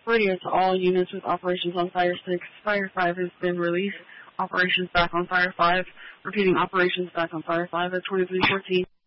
Radio to all units with operations on Fire 6. Fire 5 has been released. Operations back on Fire 5. Repeating operations back on Fire 5 at 2314.